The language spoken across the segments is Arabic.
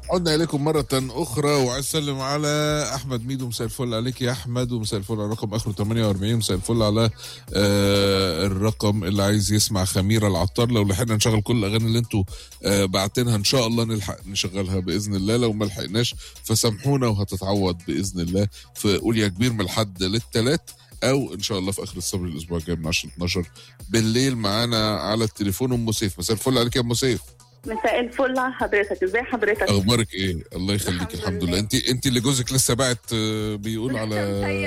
عدنا إليكم مرة أخرى وعايز أسلم على أحمد ميدو. مساء الفل عليك يا أحمد، ومساء الفل على رقم آخره 48. مساء الفل على الرقم اللي عايز يسمع خميرة العطار. لو لحقنا نشغل كل الأغاني اللي انتوا بعتينها إن شاء الله نلحق نشغلها بإذن الله. لو ما لحقناش فسامحونا وهتتعوض بإذن الله في قول يا كبير من الحد للتلات، او ان شاء الله في اخر الصبر الاسبوع الجاي من 10 ل 12 بالليل. معانا على التليفون ام سيف. مساء الفل عليك يا ام سيف. مساء الفل على حضرتك، ازي حضرتك؟ اخبارك ايه؟ الله يخليك. الحمد لله. انت اللي جوزك لسه باعت بيقول على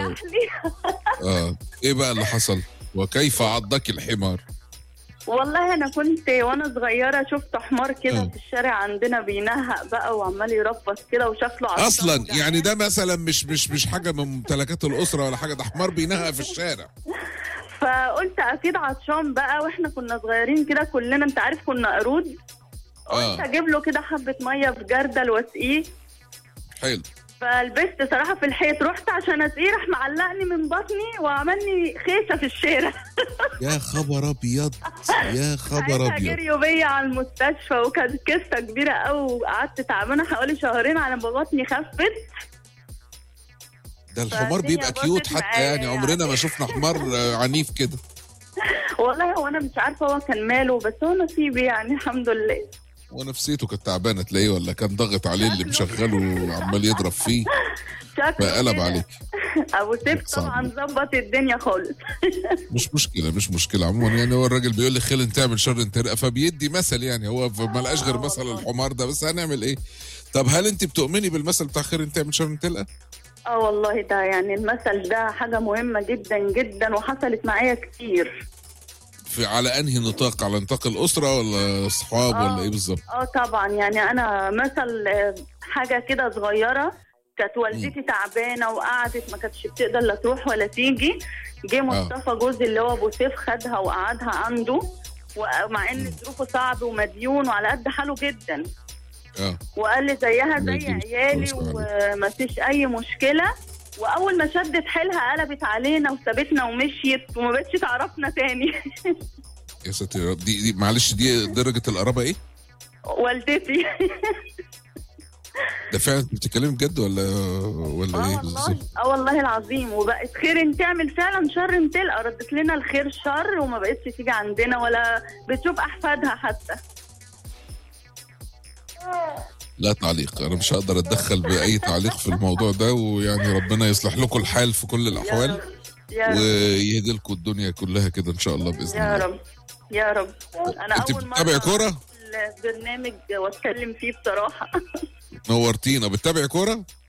ايه بقى اللي حصل وكيف عضك الحمار؟ والله انا كنت وانا صغيره شفت حمار كده في الشارع عندنا بينهق بقى وعمال يرفص كده وشكله اصلا يعني ده مثلا مش حاجه من ممتلكات الاسره ولا حاجه، ده حمار بينهق في الشارع. فقلت اكيد عطشان بقى، واحنا كنا صغيرين كده كلنا، انت عارف كنا قرود. قلت اجيب له كده حبه ميه في جردل واسقيه. حلو. فلبست صراحه في الحيط، رحت عشان اسقيه راح معلقني من بطني وعملني خيشه في الشارع. يا خبر ابيض، يا خبر ابيض. جريوا بيا على المستشفى وكانت قصه كبيره قوي، وقعدت تعبانه حوالي شهرين على ما بطني خفت. ده الحمار بيبقى كيوت حتى، يعني عمرنا ما شفنا حمار عنيف كده. والله هو انا مش عارفه هو كان ماله، بس هو نصيبي يعني الحمد لله. ونفسيته كانت تعبانه تلاقيه، ولا كان ضاغط عليه اللي مشغله وعمال يضرب فيه فقلب عليك. ابو سيف طبعا ظبط الدنيا خالص. مش مشكله عموما. يعني هو الراجل بيقول لي خيل تعمل شر ترقى، فبيدي مثل، يعني هو ما لقاش غير مثل الحمار ده، بس هنعمل ايه؟ طب هل انت بتؤمني بالمثل بتاع خير تعمل شر تلقى؟ والله ده يعني المثل ده حاجه مهمه جدا جدا وحصلت معايا كتير. على انهي نطاق؟ على نطاق الاسره ولا اصحاب ولا ايه بالظبط؟ طبعا يعني انا مثل حاجه كده صغيره، كانت والدتي تعبانه وقعدت ما كانتش بتقدر لا تروح ولا تيجي. جه مصطفى جوزي اللي هو ابو سيف خدها وقعدها عنده، ومع ان ظروفه صعب ومديون وعلى قد حاله جدا. وقال لي زيها زي عيالي وما فيش اي مشكله. واول ما شدت حيلها قلبت علينا وسابتنا ومشيت وما بقتش تعرفنا تاني. يا ساتر. دي معلش، دي درجه القرابه ايه؟ والدتي. ده فعلا بتتكلمي بجد ولا ايه بالظبط؟ والله العظيم. وبقت خير تعمل فعلا شر تلقى، ردت لنا الخير شر وما بقتش تيجي عندنا ولا بتشوف احفادها حتى. لا تعليق، انا مش هقدر اتدخل باي تعليق في الموضوع ده، ويعني ربنا يصلح لكم الحال في كل الاحوال ويهدي لكم الدنيا كلها كده ان شاء الله باذن الله. يا رب يا رب. انا انت اول بتتابعي كوره؟ البرنامج واتكلم فيه بصراحه. نورتينا. بتتابعي كوره؟